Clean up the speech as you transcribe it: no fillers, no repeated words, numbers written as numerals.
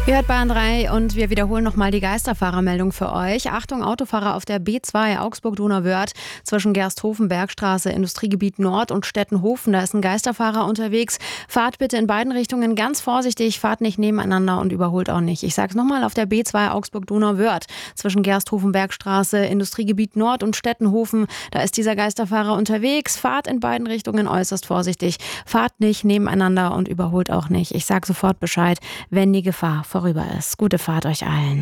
Ihr hört Bayern 3 und wir wiederholen nochmal die Geisterfahrermeldung für euch. Achtung, Autofahrer auf der B2 Augsburg-Donauwörth zwischen Gersthofen, Bergstraße, Industriegebiet Nord und Stettenhofen. Da ist ein Geisterfahrer unterwegs. Fahrt bitte in beiden Richtungen ganz vorsichtig, fahrt nicht nebeneinander und überholt auch nicht. Ich sag's nochmal, auf der B2 Augsburg-Donauwörth zwischen Gersthofen, Bergstraße, Industriegebiet Nord und Stettenhofen. Da ist dieser Geisterfahrer unterwegs. Fahrt in beiden Richtungen äußerst vorsichtig. Fahrt nicht nebeneinander und überholt auch nicht. Ich sag sofort Bescheid, wenn die Gefahr vorüber ist. Gute Fahrt euch allen.